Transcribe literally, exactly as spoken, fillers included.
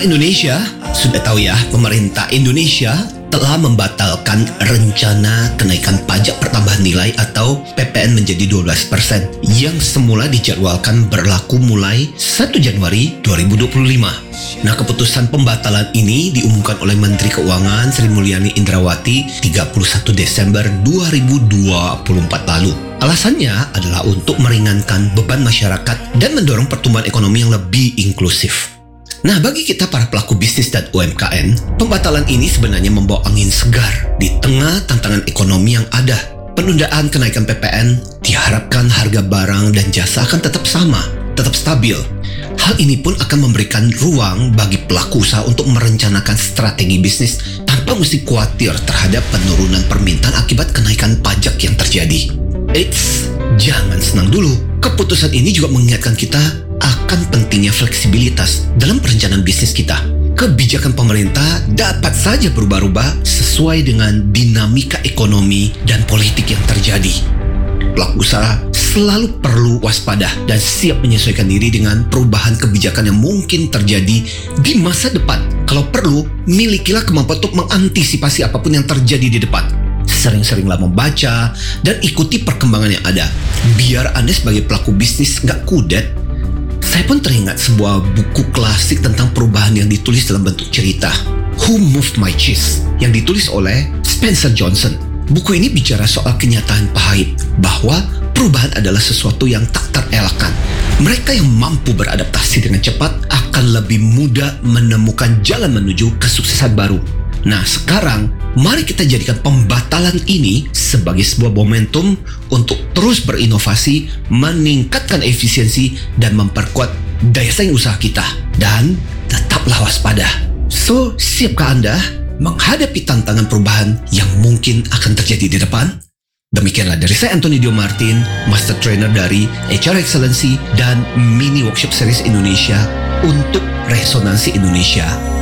Orang Indonesia sudah tahu ya, pemerintah Indonesia telah membatalkan rencana kenaikan pajak pertambahan nilai atau P P N menjadi dua belas persen yang semula dijadwalkan berlaku mulai satu Januari dua ribu dua puluh lima. Nah, keputusan pembatalan ini diumumkan oleh Menteri Keuangan Sri Mulyani Indrawati tiga puluh satu Desember dua ribu dua puluh empat lalu. Alasannya adalah untuk meringankan beban masyarakat dan mendorong pertumbuhan ekonomi yang lebih inklusif. Nah, bagi kita para pelaku bisnis dan U M K M, pembatalan ini sebenarnya membawa angin segar di tengah tantangan ekonomi yang ada. Penundaan kenaikan P P N diharapkan harga barang dan jasa akan tetap sama, tetap stabil. Hal ini pun akan memberikan ruang bagi pelaku usaha untuk merencanakan strategi bisnis tanpa mesti khawatir terhadap penurunan permintaan akibat kenaikan pajak yang terjadi. Eits, jangan senang dulu. Keputusan ini juga mengingatkan kita akan pentingnya fleksibilitas dalam perencanaan bisnis kita. Kebijakan pemerintah dapat saja berubah-ubah sesuai dengan dinamika ekonomi dan politik yang terjadi. Pelaku usaha selalu perlu waspada dan siap menyesuaikan diri dengan perubahan kebijakan yang mungkin terjadi di masa depan. Kalau perlu, milikilah kemampuan untuk mengantisipasi apapun yang terjadi di depan. Sering-seringlah membaca dan ikuti perkembangan yang ada. Biar Anda sebagai pelaku bisnis nggak kudet. Saya pun teringat sebuah buku klasik tentang perubahan yang ditulis dalam bentuk cerita, Who Moved My Cheese, yang ditulis oleh Spencer Johnson. Buku ini bicara soal kenyataan pahit bahwa perubahan adalah sesuatu yang tak terelakkan. Mereka yang mampu beradaptasi dengan cepat akan lebih mudah menemukan jalan menuju kesuksesan baru. Nah, sekarang mari kita jadikan pembatalan ini sebagai sebuah momentum untuk terus berinovasi, meningkatkan efisiensi, dan memperkuat daya saing usaha kita. Dan tetaplah waspada. So, siapkah Anda menghadapi tantangan perubahan yang mungkin akan terjadi di depan? Demikianlah dari saya, Anthony Dio Martin, Master Trainer dari H R Excellency dan Mini Workshop Series Indonesia untuk Resonansi Indonesia.